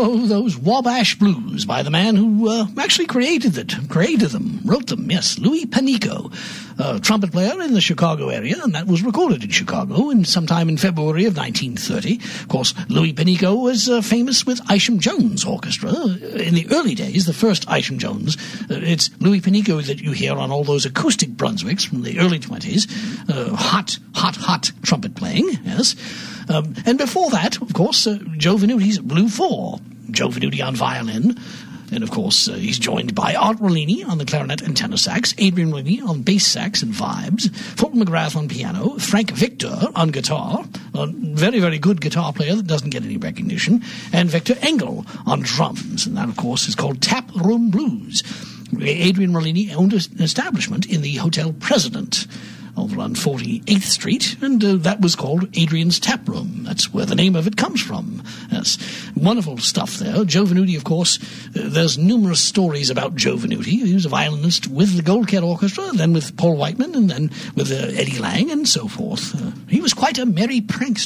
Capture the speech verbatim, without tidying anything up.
Oh, those Wabash Blues by the man who uh, actually created it, created them, wrote them, yes, Louis Panico, a trumpet player in the Chicago area, and that was recorded in Chicago in sometime in February of nineteen thirty. Of course, Louis Panico was uh, famous with Isham Jones Orchestra. In the early days, the first Isham Jones, uh, it's Louis Panico that you hear on all those acoustic Brunswicks from the early twenties, uh, hot, hot, hot trumpet playing, yes. Um, and before that, of course, uh, Joe Venuti's Blue Four. Joe Venuti on violin, and of course uh, he's joined by Art Rollini on the clarinet and tenor sax, Adrian Rollini on bass sax and vibes, Fulton McGrath on piano, Frank Victor on guitar, a very, very good guitar player that doesn't get any recognition, and Victor Engel on drums, and that, of course, is called Tap Room Blues. Adrian Rollini owned an establishment in the Hotel President over on forty-eighth Street, and uh, that was called Adrian's Tap Room. That's where the name of it comes from. Yes, wonderful stuff there. Joe Venuti, of course, uh, there's numerous stories about Joe Venuti. He was a violinist with the Gold Cat Orchestra, then with Paul Whiteman, and then with uh, Eddie Lang, and so forth. Uh, he was quite a merry prankster.